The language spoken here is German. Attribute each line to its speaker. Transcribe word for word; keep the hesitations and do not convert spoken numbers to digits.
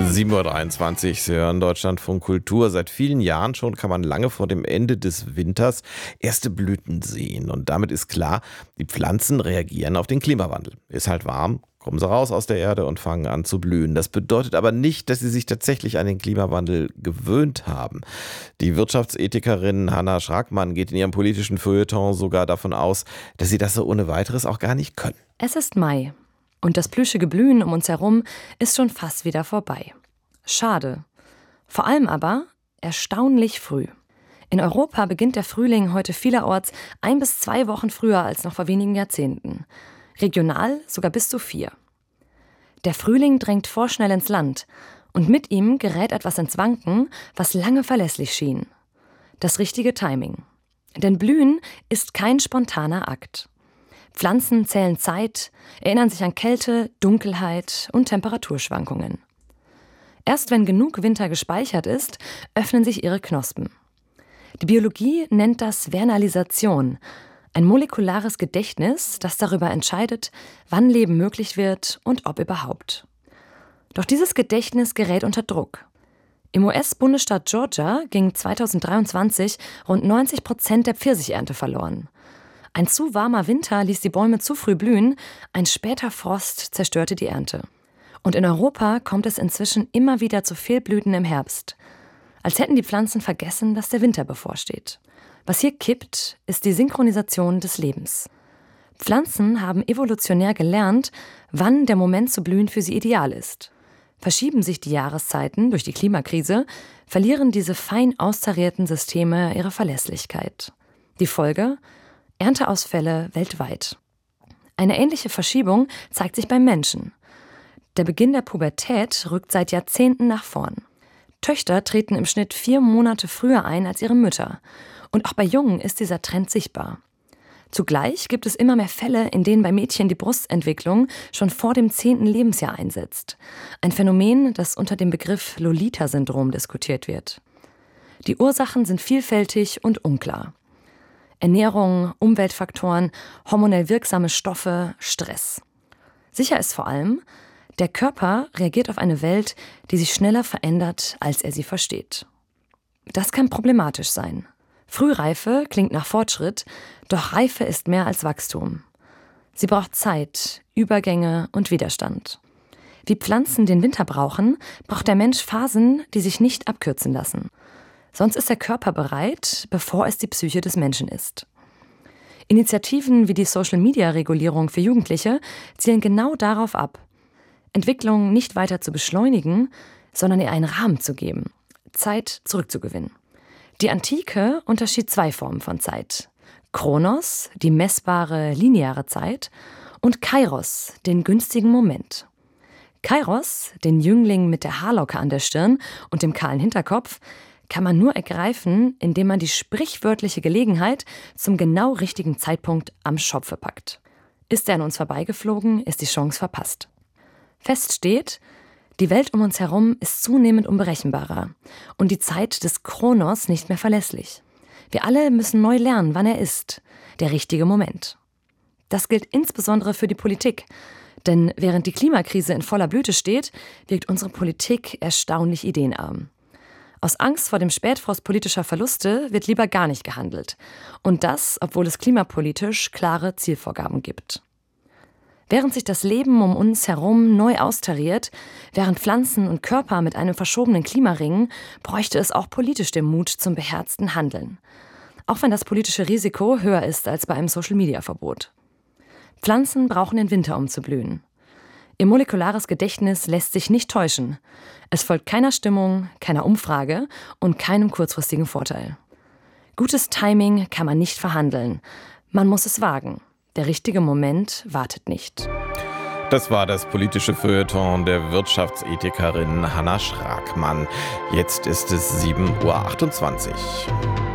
Speaker 1: sieben Uhr dreiundzwanzig, Sie hören Deutschlandfunk Kultur. Seit vielen Jahren schon kann man lange vor dem Ende des Winters erste Blüten sehen. Und damit ist klar, die Pflanzen reagieren auf den Klimawandel. Ist halt warm, kommen sie raus aus der Erde und fangen an zu blühen. Das bedeutet aber nicht, dass sie sich tatsächlich an den Klimawandel gewöhnt haben. Die Wirtschaftsethikerin Hannah Schrackmann geht in ihrem politischen Feuilleton sogar davon aus, dass sie das so ohne weiteres auch gar nicht können.
Speaker 2: Es ist Mai. Und das plüschige Blühen um uns herum ist schon fast wieder vorbei. Schade. Vor allem aber erstaunlich früh. In Europa beginnt der Frühling heute vielerorts ein bis zwei Wochen früher als noch vor wenigen Jahrzehnten. Regional sogar bis zu vier. Der Frühling drängt vorschnell ins Land und mit ihm gerät etwas ins Wanken, was lange verlässlich schien. Das richtige Timing. Denn Blühen ist kein spontaner Akt. Pflanzen zählen Zeit, erinnern sich an Kälte, Dunkelheit und Temperaturschwankungen. Erst wenn genug Winter gespeichert ist, öffnen sich ihre Knospen. Die Biologie nennt das Vernalisation, ein molekulares Gedächtnis, das darüber entscheidet, wann Leben möglich wird und ob überhaupt. Doch dieses Gedächtnis gerät unter Druck. Im U S-Bundesstaat Georgia ging zweitausenddreiundzwanzig rund neunzig Prozent der Pfirsichernte verloren. Ein zu warmer Winter ließ die Bäume zu früh blühen, ein später Frost zerstörte die Ernte. Und in Europa kommt es inzwischen immer wieder zu Fehlblüten im Herbst. Als hätten die Pflanzen vergessen, dass der Winter bevorsteht. Was hier kippt, ist die Synchronisation des Lebens. Pflanzen haben evolutionär gelernt, wann der Moment zu blühen für sie ideal ist. Verschieben sich die Jahreszeiten durch die Klimakrise, verlieren diese fein austarierten Systeme ihre Verlässlichkeit. Die Folge? Ernteausfälle weltweit. Eine ähnliche Verschiebung zeigt sich beim Menschen. Der Beginn der Pubertät rückt seit Jahrzehnten nach vorn. Töchter treten im Schnitt vier Monate früher ein als ihre Mütter. Und auch bei Jungen ist dieser Trend sichtbar. Zugleich gibt es immer mehr Fälle, in denen bei Mädchen die Brustentwicklung schon vor dem zehnten Lebensjahr einsetzt. Ein Phänomen, das unter dem Begriff Lolita-Syndrom diskutiert wird. Die Ursachen sind vielfältig und unklar. Ernährung, Umweltfaktoren, hormonell wirksame Stoffe, Stress. Sicher ist vor allem, der Körper reagiert auf eine Welt, die sich schneller verändert, als er sie versteht. Das kann problematisch sein. Frühreife klingt nach Fortschritt, doch Reife ist mehr als Wachstum. Sie braucht Zeit, Übergänge und Widerstand. Wie Pflanzen den Winter brauchen, braucht der Mensch Phasen, die sich nicht abkürzen lassen. Sonst ist der Körper bereit, bevor es die Psyche des Menschen ist. Initiativen wie die Social-Media-Regulierung für Jugendliche zielen genau darauf ab, Entwicklung nicht weiter zu beschleunigen, sondern ihr einen Rahmen zu geben, Zeit zurückzugewinnen. Die Antike unterschied zwei Formen von Zeit. Chronos, die messbare, lineare Zeit, und Kairos, den günstigen Moment. Kairos, den Jüngling mit der Haarlocke an der Stirn und dem kahlen Hinterkopf, kann man nur ergreifen, indem man die sprichwörtliche Gelegenheit zum genau richtigen Zeitpunkt am Schopfe packt. Ist er an uns vorbeigeflogen, ist die Chance verpasst. Fest steht, die Welt um uns herum ist zunehmend unberechenbarer und die Zeit des Chronos nicht mehr verlässlich. Wir alle müssen neu lernen, wann er ist, der richtige Moment. Das gilt insbesondere für die Politik, denn während die Klimakrise in voller Blüte steht, wirkt unsere Politik erstaunlich ideenarm. Aus Angst vor dem Spätfrost politischer Verluste wird lieber gar nicht gehandelt. Und das, obwohl es klimapolitisch klare Zielvorgaben gibt. Während sich das Leben um uns herum neu austariert, während Pflanzen und Körper mit einem verschobenen Klima ringen, bräuchte es auch politisch den Mut zum beherzten Handeln. Auch wenn das politische Risiko höher ist als bei einem Social-Media-Verbot. Pflanzen brauchen den Winter, um zu blühen. Ihr molekulares Gedächtnis lässt sich nicht täuschen. Es folgt keiner Stimmung, keiner Umfrage und keinem kurzfristigen Vorteil. Gutes Timing kann man nicht verhandeln. Man muss es wagen. Der richtige Moment wartet nicht.
Speaker 1: Das war das politische Feuilleton der Wirtschaftsethikerin Hannah Schrackmann. Jetzt ist es sieben Uhr achtundzwanzig.